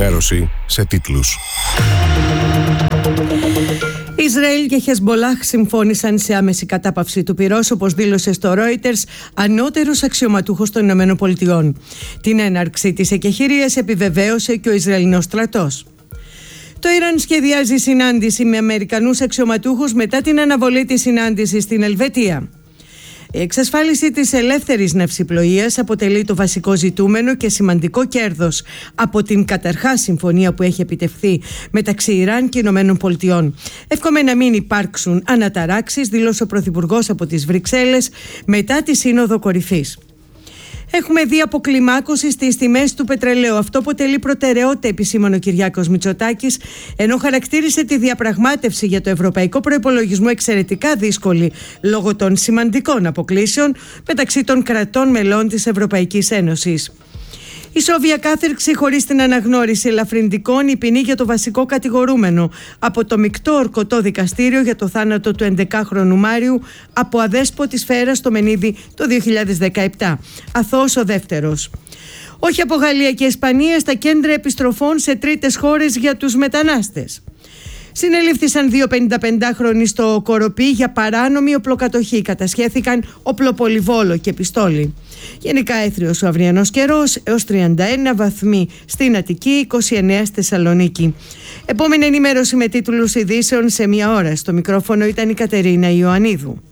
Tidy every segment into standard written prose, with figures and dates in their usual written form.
ενημέρωση σε τίτλους. Ισραήλ και Χεσμπολάχ συμφώνησαν σε άμεση κατάπαυση του πυρός, όπως δήλωσε στο Reuters ανώτερος αξιωματούχος των ΗΠΑ. Την έναρξη της εκεχηρίας επιβεβαίωσε και ο Ισραηλινός στρατός. Το Ιράν σχεδιάζει συνάντηση με Αμερικανούς αξιωματούχους μετά την αναβολή της συνάντησης στην Ελβετία. Η εξασφάλιση της ελεύθερης ναυσιπλοείας αποτελεί το βασικό ζητούμενο και σημαντικό κέρδος από την καταρχάς συμφωνία που έχει επιτευχθεί μεταξύ Ιράν και Ηνωμένων Πολιτειών. Εύχομαι να μην υπάρξουν αναταράξεις, δήλωσε ο Πρωθυπουργός από τις Βρυξέλλες μετά τη Σύνοδο Κορυφής. Έχουμε δει αποκλιμάκωση στις τιμές του πετρελαίου. Αυτό αποτελεί προτεραιότητα, επισήμανε ο Κυριάκος Μητσοτάκης, ενώ χαρακτήρισε τη διαπραγμάτευση για το ευρωπαϊκό προϋπολογισμό εξαιρετικά δύσκολη λόγω των σημαντικών αποκλίσεων μεταξύ των κρατών μελών της Ευρωπαϊκής Ένωσης. Ισόβια κάθερξη χωρίς την αναγνώριση ελαφρυντικών, η ποινή για το βασικό κατηγορούμενο από το μεικτό ορκωτό δικαστήριο για το θάνατο του 11χρονου Μάριου από αδέσποτη σφαίρα στο Μενίδη το 2017. Αθώος ο δεύτερος. Όχι από Γαλλία και Ισπανία στα κέντρα επιστροφών σε τρίτες χώρες για τους μετανάστες. Συνελήφθησαν δύο 55χρονοι στο Κοροπή για παράνομη οπλοκατοχή. Κατασχέθηκαν οπλοπολιβόλο και πιστόλι. Γενικά έθριος ο αυριανός καιρός, έως 31 βαθμοί στην Αττική, 29 στη Θεσσαλονίκη. Επόμενη ενημέρωση με τίτλους ειδήσεων σε μία ώρα. Στο μικρόφωνο ήταν η Κατερίνα Ιωαννίδου.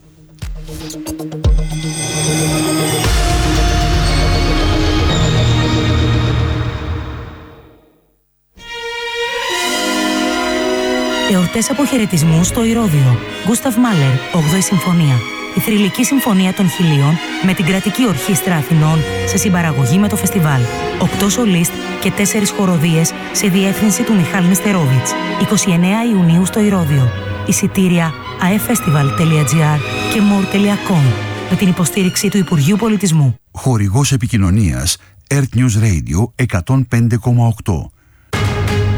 Εορτές αποχαιρετισμού στο Ηρώδειο. Γκούσταβ Μάλερ, 8η Συμφωνία. Η θρυλική συμφωνία των Χιλίων με την Κρατική Ορχήστρα Αθηνών σε συμπαραγωγή με το φεστιβάλ. 8 σολίστ και 4 χοροδίες σε διεύθυνση του Μιχάλη Νεστερόβιτς. 29 Ιουνίου στο Ηρώδειο. Εισιτήρια aefestival.gr και more.com με την υποστήριξη του Υπουργείου Πολιτισμού. Χορηγός επικοινωνίας Earth News Radio 105,8.